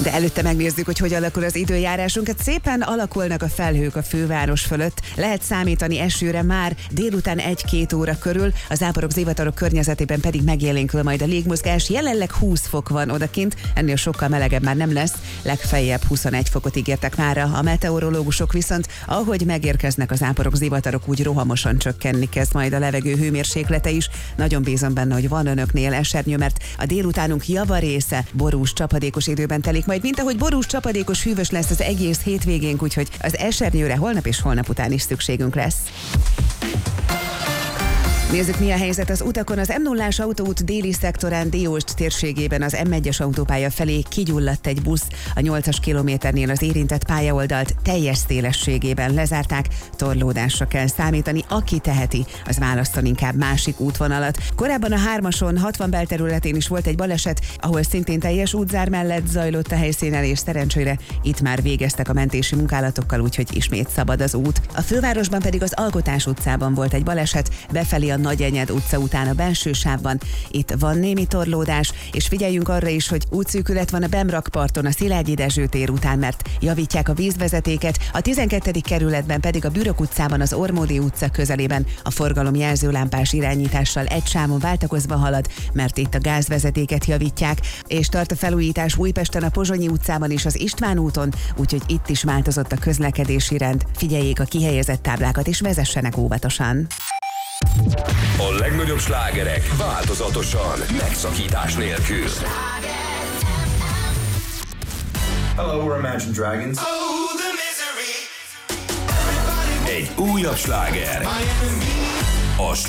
De előtte megnézzük, hogy hogy alakul az időjárásunk. Hát szépen alakulnak a felhők a főváros fölött. Lehet számítani esőre már délután 1-2 óra körül, a záporok, zivatarok környezetében pedig megélénkül majd a légmozgás. Jelenleg 20 fok van odakint, ennél sokkal melegebb már nem lesz, legfeljebb 21 fokot ígértek mára. A meteorológusok viszont, ahogy megérkeznek a záporok, zivatarok, úgy rohamosan csökkenni kezd majd a levegő hőmérséklete is. Nagyon bízom benne, hogy van önöknél esernyő, mert a délutánunk javarésze borús, csapadékos időben telik majd, mint ahogy borús, csapadékos, hűvös lesz az egész hétvégénk, úgyhogy az esernyőre holnap és holnap után is szükségünk lesz. Nézzük, mi a helyzet az utakon. Az M0-ás autóút déli szektorán Diósd térségében az M1-es autópálya felé kigyulladt egy busz. A 8-as kilométernél az érintett pályaoldalt teljes szélességében lezárták, torlódásra kell számítani. Aki teheti, az válasszon inkább másik útvonalat. Korábban a 3-ason 60 belterületén is volt egy baleset, ahol szintén teljes útzár mellett zajlott a helyszínen, és szerencsére itt már végeztek a mentési munkálatokkal, úgyhogy ismét szabad az út. A fővárosban pedig az Alkotás utcában volt egy baleset, befelé a Nagyenyed utca után a belső sávban. Itt van némi torlódás, és figyeljünk arra is, hogy útszűkület van a Bemrakparton a Szilágyi Dezső tér után, mert javítják a vízvezetéket, a 12. kerületben pedig a Bürök utcában az Ormódi utca közelében a forgalom jelzőlámpás irányítással egy sávon váltakozva halad, mert itt a gázvezetéket javítják, és tart a felújítás Újpesten a Pozsonyi utcában és az István úton, úgyhogy itt is változott a közlekedési rend. Figyeljék a kihelyezett táblákat és vezessenek óvatosan. A legnagyobb slágerek változatosan, megszakítás nélkül. Hello, we're Imagine Dragons. Oh, the misery. Egy újabb sláger. A